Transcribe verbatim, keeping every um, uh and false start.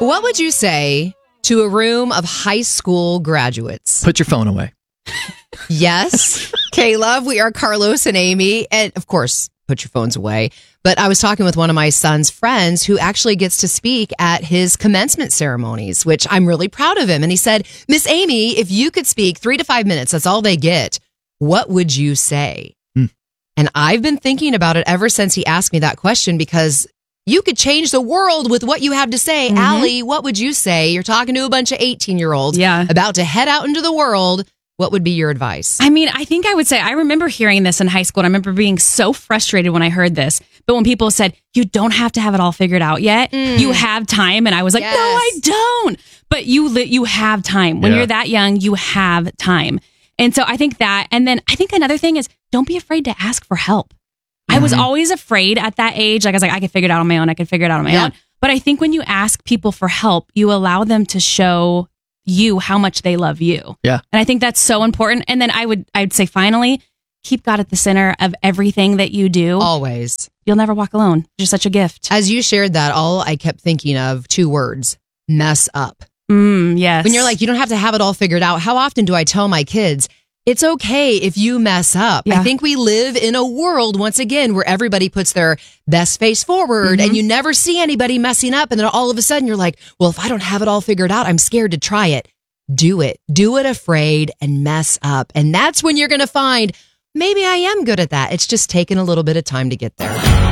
What would you say to a room of high school graduates? Put your phone away. Yes, Caleb, we are Carlos and Amy. And of course, put your phones away. But I was talking with one of my son's friends who actually gets to speak at his commencement ceremonies, which I'm really proud of him. And he said, Miss Amy, if you could speak three to five minutes, that's all they get. What would you say? Hmm. And I've been thinking about it ever since he asked me that question, because you could change the world with what you have to say. Mm-hmm. Allie, what would you say? You're talking to a bunch of eighteen-year-olds yeah. about to head out into the world. What would be your advice? I mean, I think I would say, I remember hearing this in high school, and I remember being so frustrated when I heard this. But when people said, you don't have to have it all figured out yet, mm. you have time. And I was like, yes. no, I don't. But you li- you have time. When yeah. you're that young, you have time. And so I think that, and then I think another thing is, don't be afraid to ask for help. Mm-hmm. I was always afraid at that age. Like I was like, I can figure it out on my own. I can figure it out on my yeah. own. But I think when you ask people for help, you allow them to show you how much they love you. Yeah. And I think that's so important. And then I would I'd say finally, keep God at the center of everything that you do. Always. You'll never walk alone. You're such a gift. As you shared that, all I kept thinking of two words: mess up. Mm, yes. When you're like, you don't have to have it all figured out. How often do I tell my kids, it's okay if you mess up? Yeah. I think we live in a world, once again, where everybody puts their best face forward, mm-hmm. and you never see anybody messing up. And then all of a sudden you're like, well, if I don't have it all figured out, I'm scared to try it. Do it. Do it afraid and mess up. And that's when you're going to find, maybe I am good at that. It's just taken a little bit of time to get there.